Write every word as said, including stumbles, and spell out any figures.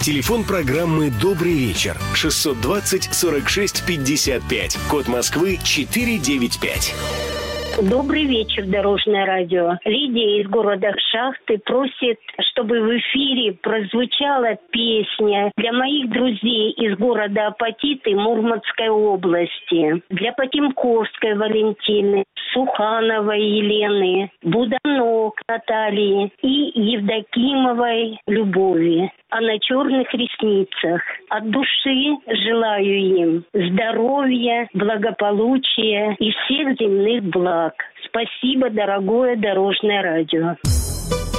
Телефон программы «Добрый вечер» шестьсот двадцать сорок шесть пятьдесят пять. Код Москвы четыреста девяносто пять. Добрый вечер, Дорожное радио. Лидия из города Шахты просит, чтобы в эфире прозвучала песня для моих друзей из города Апатиты Мурманской области. Для Потемковской Валентины, Сухановой Елены, Буданок Натальи и Евдокимовой Любови. А на черных ресницах. От души желаю им здоровья, благополучия и всех земных благ. Спасибо, дорогое Дорожное радио.